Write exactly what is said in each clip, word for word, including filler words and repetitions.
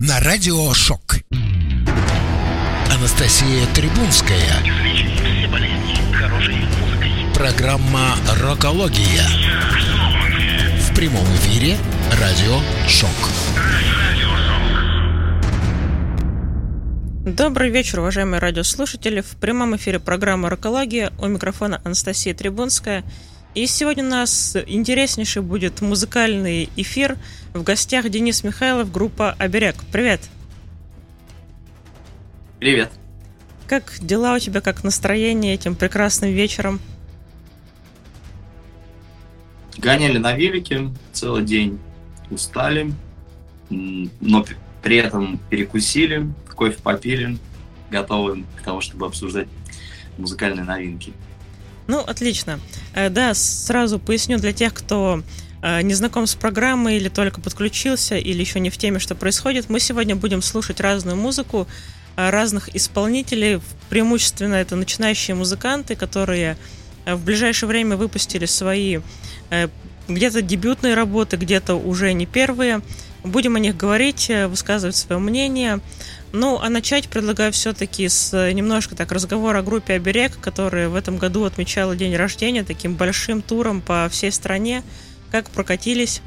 на радио «Шок». Анастасия Трибунская. Все болезни хорошей музыкой. Программа «Рокология». В прямом эфире радио «Шок». Добрый вечер, уважаемые радиослушатели. В прямом эфире программа «Рокология». У микрофона Анастасия Трибунская. И сегодня у нас интереснейший будет музыкальный эфир. В гостях Денис Михайлов, группа «Оберег». Привет. Привет. Как дела у тебя, как настроение этим прекрасным вечером? Гоняли на велике целый день, устали, но при этом перекусили, кофе попили, готовы к тому, чтобы обсуждать музыкальные новинки. Ну, отлично. Да, сразу поясню для тех, кто не знаком с программой или только подключился, или еще не в теме, что происходит. Мы сегодня будем слушать разную музыку, разных исполнителей. Преимущественно это начинающие музыканты, которые в ближайшее время выпустили свои где-то дебютные работы, где-то уже не первые. Будем о них говорить, высказывать свое мнение. Ну, а начать предлагаю все-таки с немножко так разговора о группе «Оберег», которая в этом году отмечала день рождения таким большим туром по всей стране. Как прокатились?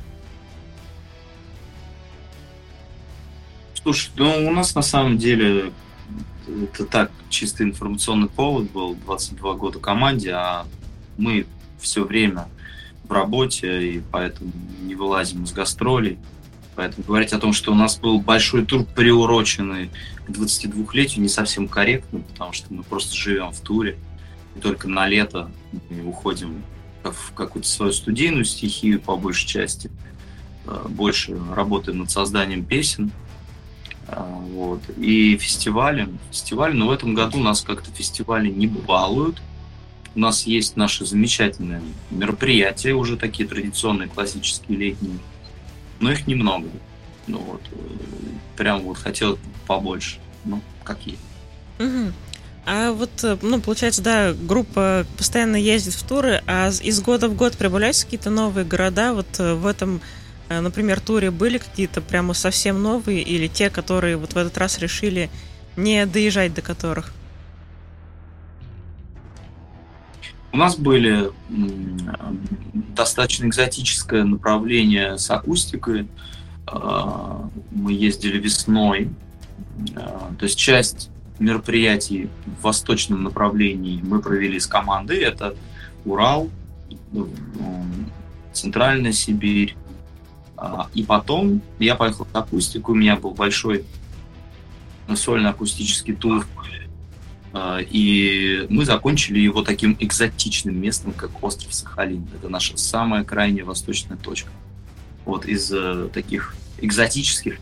Слушай, ну у нас на самом деле это так, чисто информационный повод был, двадцать два года команде, а мы все время в работе, и поэтому не вылазим из гастролей. Поэтому говорить о том, что у нас был большой тур, приуроченный к двадцатидвухлетию, не совсем корректно, потому что мы просто живем в туре, и только на лето мы уходим в какую-то свою студийную стихию, по большей части, больше работаем над созданием песен. Вот. И фестивали. Фестивали, но в этом году у нас как-то фестивали не балуют. У нас есть наши замечательные мероприятия, уже такие традиционные, классические, летние. Но их немного. Ну вот, прям вот хотелось побольше. Ну, какие. Угу. А вот, ну, получается, да, группа постоянно ездит в туры, а из года в год прибавляются какие-то новые города. Вот в этом, например, туре были какие-то прямо совсем новые или те, которые вот в этот раз решили не доезжать до которых? У нас были м, достаточно экзотическое направление с акустикой. Мы ездили весной. То есть часть мероприятий в восточном направлении мы провели с командой. Это Урал, Центральная Сибирь. И потом я поехал в акустику. У меня был большой сольно-акустический тур. И мы закончили его таким экзотичным местом, как остров Сахалин. Это наша самая крайняя восточная точка. Вот из таких экзотических